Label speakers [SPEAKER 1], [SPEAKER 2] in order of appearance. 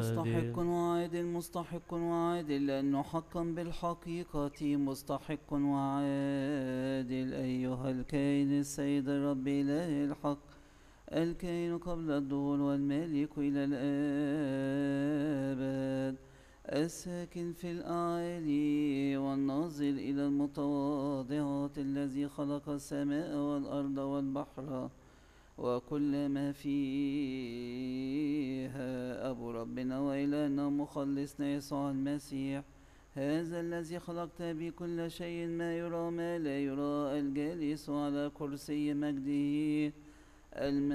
[SPEAKER 1] مستحق وعادل مستحق وعادل، لأنه حقا بالحقيقة مستحق وعادل. أيها الكائن السيد الرب إله الحق، الكائن قبل الدهور والمالك إلى الآباد، الساكن في الأعالي والناظر إلى المتواضعات، الذي خلق السماء والأرض والبحر وكل ما فيها، أبو ربنا وإلهنا مخلصنا يسوع المسيح، هذا الذي خلقت به كل شيء، ما يرى ما لا يرى، الجالس على كرسي مجده